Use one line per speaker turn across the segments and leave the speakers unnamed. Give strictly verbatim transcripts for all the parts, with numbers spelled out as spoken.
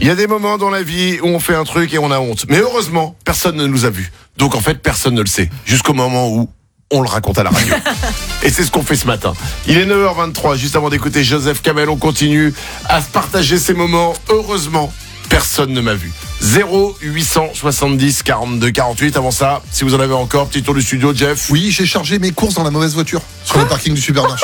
Il y a des moments dans la vie où on fait un truc et on a honte. Mais heureusement, personne ne nous a vus. Donc en fait, personne ne le sait. Jusqu'au moment où on le raconte à la radio. Et c'est ce qu'on fait ce matin. Il est neuf heures vingt-trois, juste avant d'écouter Joseph Kamel, on continue à se partager ces moments. Heureusement, personne ne m'a vu. zéro huit cent soixante-dix quarante-deux quarante-huit. Avant ça, si vous en avez encore, petit tour du studio, Jeff.
Oui, j'ai chargé mes courses dans la mauvaise voiture sur le parking du supermarché.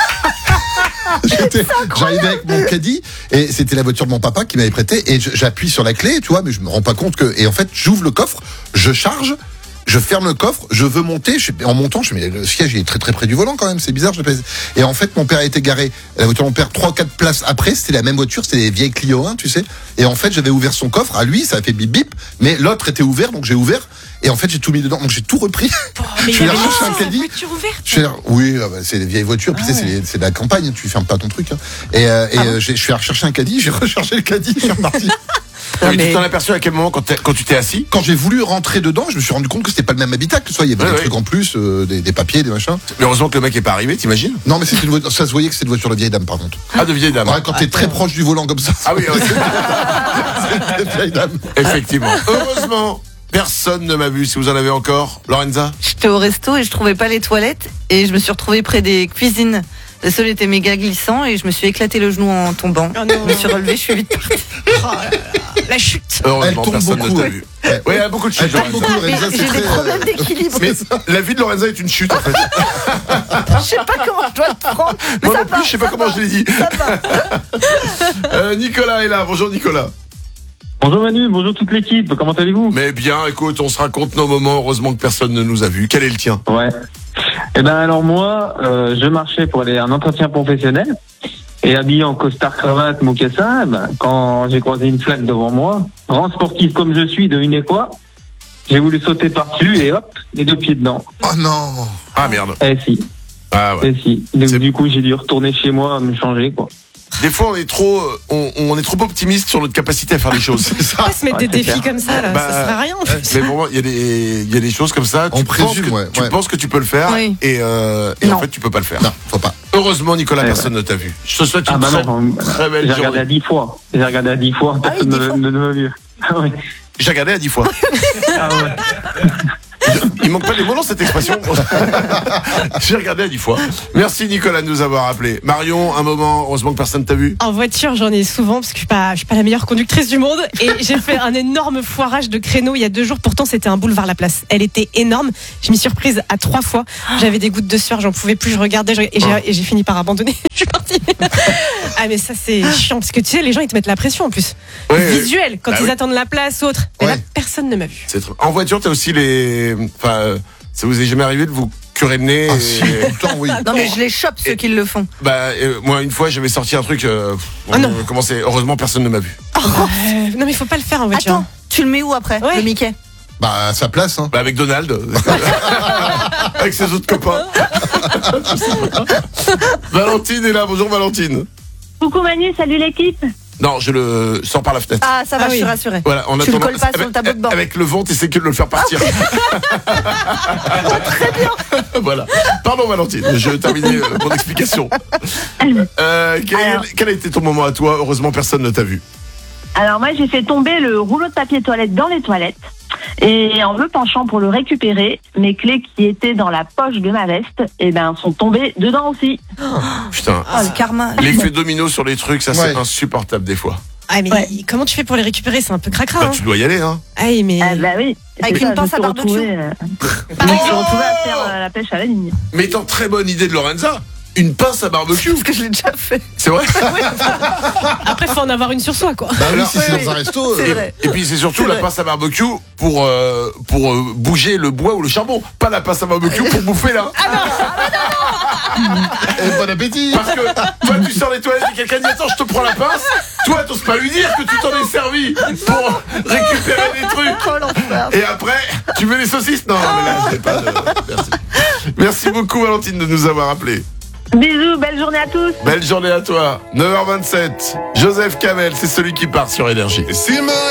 J'étais, j'arrivais avec mon caddie et c'était la voiture de mon papa qui m'avait prêté et j'appuie sur la clé, tu vois, mais je me rends pas compte que, et en fait, j'ouvre le coffre, je charge, je ferme le coffre, je veux monter, je, en montant, je mais le siège il est très très près du volant quand même, c'est bizarre, je pèse. Et en fait, mon père a été garé, la voiture de mon père, trois ou quatre places après, c'était la même voiture, c'était les vieilles Clio un, tu sais. Et en fait, j'avais ouvert son coffre, à lui, ça a fait bip bip, mais l'autre était ouvert, donc j'ai ouvert. Et en fait, j'ai tout mis dedans, donc j'ai tout repris.
Oh, mais
je suis allé chercher un caddie.
Je
suis allé, oui, c'est des vieilles voitures, puis ah, tu sais, ouais. c'est, c'est de la campagne, tu fermes pas ton truc. Hein. Et, euh, et ah, euh, j'ai, je suis allé rechercher un caddie, j'ai rechargé le caddie, je suis reparti.
Ah, mais tu t'en as aperçu à quel moment quand, quand tu t'es assis?
Quand j'ai voulu rentrer dedans, je me suis rendu compte que c'était pas le même habitacle. Tu vois, il y avait ouais, des ouais. trucs en plus, euh, des, des papiers, des machins.
Mais heureusement que le mec est pas arrivé, t'imagines?
Non, mais c'était une voiture, ça se voyait que c'était une voiture de vieille dame, par contre.
Ah, de vieille dame.
Ouais, quand t'es très proche du volant comme ça.
Ah oui, ouais. C'est une vieille dame. Effectivement. Heureusement. Personne ne m'a vu. Si vous en avez encore, Lorenza?
J'étais au resto et je trouvais pas les toilettes et je me suis retrouvée près des cuisines. Le sol était méga glissant et je me suis éclaté le genou en tombant. Oh non. Je me suis relevée, je suis vite partie.
Oh là là. La chute.
Heureusement, personne beaucoup, ne t'a vu. Oui, ouais, il y a beaucoup de chutes.
J'ai des problèmes d'équilibre.
Mais la vie de Lorenza est une chute en fait.
Je sais pas comment je dois te prendre. Mais
moi
ça
non plus, je sais pas comment je l'ai dit.
Ça va.
euh, Nicolas est là. Bonjour Nicolas.
Bonjour Manu, bonjour toute l'équipe, comment allez-vous?
Mais bien, écoute, on se raconte nos moments, heureusement que personne ne nous a vus. Quel est le tien?
Ouais. Eh ben alors moi, euh, je marchais pour aller à un entretien professionnel et habillé en costard cravate mocassin, eh ben, quand j'ai croisé une flaque devant moi, grand sportif comme je suis, devinez quoi? J'ai voulu sauter par-dessus et hop, les deux pieds dedans.
Oh non.
Ah merde.
Eh si.
Ah ouais.
Eh si. Donc, du coup, j'ai dû retourner chez moi, me changer quoi.
Des fois, on est trop, on, on est trop optimiste sur notre capacité à faire les choses.
C'est ça. Ouais, se mettre ouais, des défis clair. Comme ça, là, bah, ça sert à rien. En fait.
Mais pour moi, il y a des, il y a des choses comme ça.
On
tu
présume,
penses que,
ouais,
tu
ouais.
penses que tu peux le faire, oui. et, euh, et en fait, tu peux pas le faire.
Non, faut pas.
Heureusement, Nicolas,
ouais,
personne
ouais.
ne t'a vu. Je te souhaite une
ah, bah
très,
non,
très belle
j'ai
journée.
J'ai regardé à dix fois. J'ai regardé à dix fois.
Ah,
Personne
oui,
ne m'a vu. Ah, oui.
J'ai regardé à dix fois.
Ah ouais.
Il manque pas des mots dans cette expression. J'ai regardé à dix fois. Merci Nicolas de nous avoir appelé. Marion, un moment, heureusement que personne t'a vu.
En voiture, j'en ai souvent parce que je suis pas, je suis pas la meilleure conductrice du monde et j'ai fait un énorme foirage de créneau il y a deux jours. Pourtant, c'était un boulevard La Place. Elle était énorme. Je m'y suis reprise à trois fois. J'avais des gouttes de sueur, j'en pouvais plus. Je regardais je... et, j'ai... et j'ai fini par abandonner. Je suis partie. Ah mais ça c'est chiant parce que tu sais, les gens ils te mettent la pression en plus. Oui, visuel quand bah, ils oui. attendent la place ou autre. Et ouais. là, personne ne m'a vu.
C'est trop... En voiture, t'as aussi les. Enfin, euh, ça vous est jamais arrivé de vous curer le nez?
Ah, et... si, tout le temps, oui.
Non mais je les chope ceux et... qui le font.
Bah euh, moi une fois j'avais sorti un truc. Euh,
oh, non.
Comment c'est... Heureusement personne ne m'a vu.
Oh, euh, non mais il faut pas le faire en voiture.
Attends, tu le mets où après ouais. Le Mickey?
Bah à sa place hein.
Bah avec Donald. Avec ses autres copains. Valentine est là, bonjour Valentine.
Coucou Manu, salut l'équipe.
Non, je le sors par la fenêtre.
Ah, ça va, ah, je oui. suis rassurée.
Voilà, on
tu
attend...
le colles pas
avec,
sur le tableau de bord.
Avec le vent, t'essaies que de le faire partir.
Oh, très bien.
Voilà. Pardon Valentine, je terminais euh, mon explication. Euh, quel, Alors... quel a été ton moment à toi? Heureusement, personne ne t'a vu.
Alors moi, j'ai fait tomber le rouleau de papier toilette dans les toilettes. Et en me penchant pour le récupérer, mes clés qui étaient dans la poche de ma veste, eh ben, sont tombées dedans aussi.
Oh, putain.
Oh, le karma.
L'effet domino sur les trucs, ça ouais. c'est insupportable des fois.
Ah mais ouais. comment tu fais pour les récérer? C'est un peu cracra.
Bah,
hein.
tu dois y aller hein.
Ah mais
ah, bah oui.
Avec une pince à barbecue.
Euh... je me suis retrouvée à faire euh, la pêche à la ligne.
Mais tant très bonne idée de Lorenza. Une pince à barbecue.
Parce que je l'ai déjà fait.
C'est vrai.
Après, faut en avoir une sur soi, quoi.
Bah oui, si c'est dans un resto.
Et, et puis c'est surtout c'est la vrai. pince à barbecue pour euh, pour euh, bouger le bois ou le charbon, pas la pince à barbecue pour bouffer là.
Ah non, ah non, non.
Et bon appétit.
Parce que toi, tu sors les toilettes et quelqu'un dit attends, je te prends la pince. Toi, t'oses pas lui dire que tu t'en es servi pour récupérer des trucs.
Oh,
et après, tu veux les saucisses? Non, mais là, j'ai pas de... Merci. Merci beaucoup, Valentine, de nous avoir appelés.
Bisous, belle journée à tous.
Belle journée à toi. neuf heures vingt-sept. Joseph Kamel, c'est celui qui part sur Énergie.